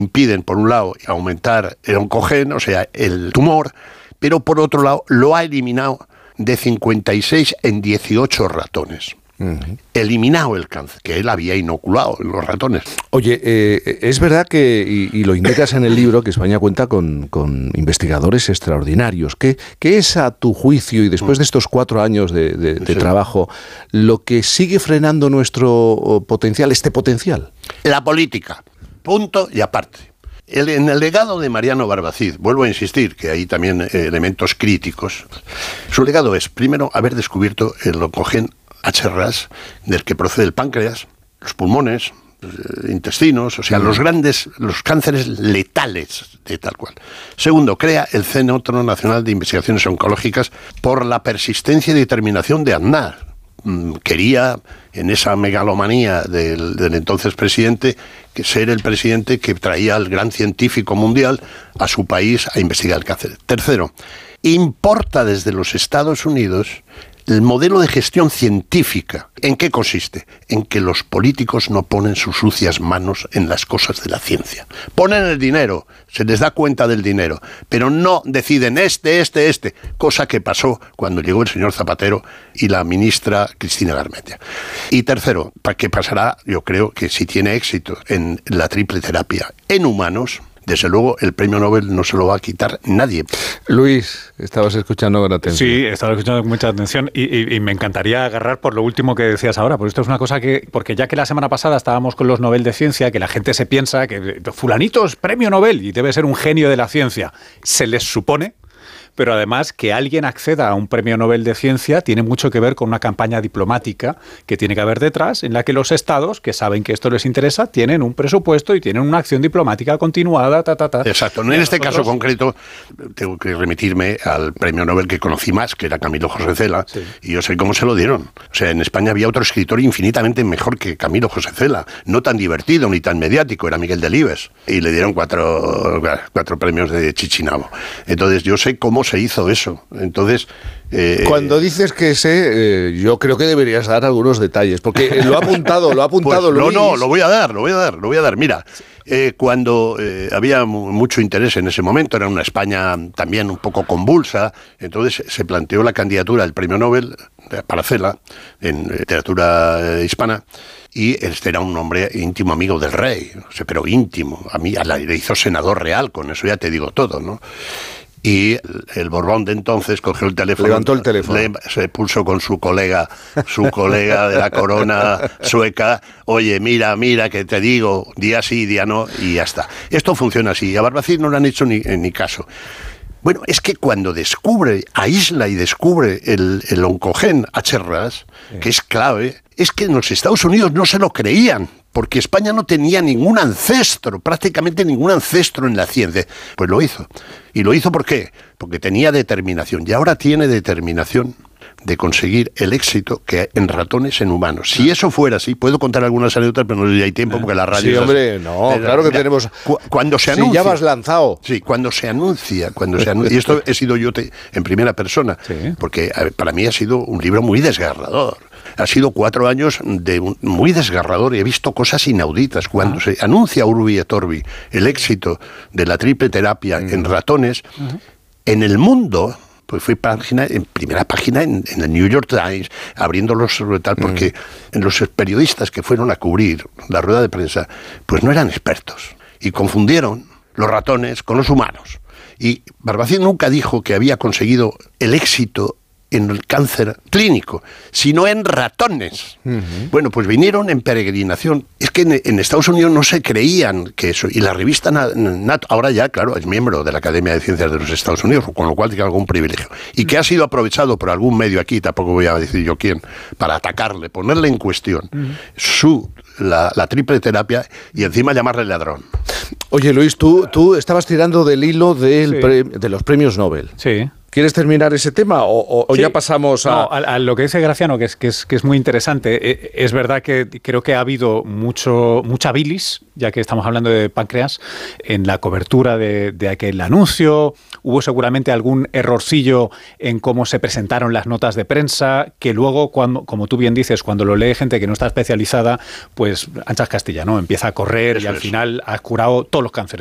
impiden, por un lado, aumentar el oncogen, o sea, el tumor, pero por otro lado lo ha eliminado de 56 en 18 ratones. Eliminado el cáncer, que él había inoculado en los ratones. Oye, es verdad que, y lo indicas en el libro, que España cuenta con investigadores extraordinarios. ¿Qué es, a tu juicio, y después de estos 4 años de trabajo, lo que sigue frenando nuestro potencial, este potencial? La política, punto y aparte. En el legado de Mariano Barbacid, vuelvo a insistir que hay también elementos críticos, su legado es, primero, haber descubierto el oncogen HRAS, del que procede el páncreas, los pulmones, intestinos, o sea, los cánceres letales de tal cual. Segundo, crea el Centro Nacional de Investigaciones Oncológicas por la persistencia y determinación de Aznar. Quería, en esa megalomanía del entonces presidente, ser el presidente que traía al gran científico mundial a su país a investigar el cáncer. Tercero, importa desde los Estados Unidos el modelo de gestión científica. ¿En qué consiste? En que los políticos no ponen sus sucias manos en las cosas de la ciencia. Ponen el dinero, se les da cuenta del dinero, pero no deciden cosa que pasó cuando llegó el señor Zapatero y la ministra Cristina Garmendia. Y tercero, ¿qué pasará? Yo creo que si tiene éxito en la triple terapia en humanos, desde luego el premio Nobel no se lo va a quitar nadie. Luis, estabas escuchando con atención. Sí, estaba escuchando con mucha atención y me encantaría agarrar por lo último que decías ahora, porque esto es una cosa porque ya que la semana pasada estábamos con los Nobel de Ciencia, que la gente se piensa que fulanito es premio Nobel y debe ser un genio de la ciencia, se les supone. Pero además que alguien acceda a un premio Nobel de Ciencia tiene mucho que ver con una campaña diplomática que tiene que haber detrás, en la que los estados, que saben que esto les interesa, tienen un presupuesto y tienen una acción diplomática continuada, Exacto. En este caso concreto tengo que remitirme al premio Nobel que conocí más, que era Camilo José Cela, y yo sé cómo se lo dieron. O sea, en España había otro escritor infinitamente mejor que Camilo José Cela, no tan divertido ni tan mediático, era Miguel Delibes, y le dieron cuatro premios de Chichinabo. Entonces yo sé cómo se hizo eso. Entonces, cuando dices que sé, yo creo que deberías dar algunos detalles, porque lo ha apuntado pues, Luis. No, lo voy a dar. Mira, cuando había mucho interés en ese momento, era una España también un poco convulsa, entonces se planteó la candidatura al premio Nobel para Cela en literatura hispana. Y este era un hombre íntimo amigo del rey, o sea, pero íntimo. A mí le hizo senador real, con eso ya te digo todo, ¿no? Y el Borbón de entonces cogió el teléfono, levantó el teléfono, se puso con su colega de la corona sueca, oye, mira, que te digo, día sí, día no, y ya está. Esto funciona así, a Barbacid no le han hecho ni caso. Bueno, es que cuando aísla y descubre el oncogen HRAS, que es clave, es que en los Estados Unidos no se lo creían, porque España no tenía ningún ancestro, prácticamente ningún ancestro en la ciencia. Pues lo hizo. ¿Y lo hizo por qué? Porque tenía determinación, y ahora tiene determinación de conseguir el éxito que en ratones en humanos. Si eso fuera así, puedo contar algunas anécdotas, pero no hay tiempo porque la radio... Sí, hombre, claro que tenemos... Cuando se anuncia... Sí, ya vas lanzado. Sí, cuando se anuncia, y esto he sido yo en primera persona, porque para mí ha sido un libro muy desgarrador. Ha sido 4 años muy desgarrador y he visto cosas inauditas. Cuando se anuncia Urbi et Orbi el éxito de la triple terapia en ratones, en el mundo... Pues fui en primera página en el New York Times, abriéndolos tal, porque los periodistas que fueron a cubrir la rueda de prensa, pues no eran expertos. Y confundieron los ratones con los humanos. Y Barbacid nunca dijo que había conseguido el éxito en el cáncer clínico, sino en ratones. Bueno, pues vinieron en peregrinación. Es que en Estados Unidos no se creían que eso, y la revista Nature, ahora ya, claro, es miembro de la Academia de Ciencias de los Estados Unidos, con lo cual tiene algún privilegio, y que ha sido aprovechado por algún medio aquí, tampoco voy a decir yo quién, para atacarle, ponerle en cuestión la triple terapia y encima llamarle ladrón. Oye, Luis, tú estabas tirando del hilo de los premios Nobel. Sí. ¿Quieres terminar ese tema o Sí. ya pasamos a lo que dice Graciano, que es muy interesante? Es verdad que creo que ha habido mucha bilis, ya que estamos hablando de páncreas, en la cobertura de aquel anuncio. Hubo seguramente algún errorcillo en cómo se presentaron las notas de prensa, que luego, como tú bien dices, cuando lo lee gente que no está especializada, pues anchas Castilla, ¿no? Empieza a correr y al final ha curado todos los cánceres.